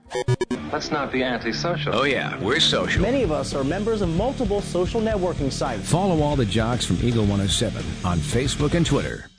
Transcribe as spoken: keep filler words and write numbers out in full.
Let's not be antisocial. Oh, yeah, we're social. Many of us are members of multiple social networking sites. Follow all the jocks from Eagle one oh seven on Facebook and Twitter.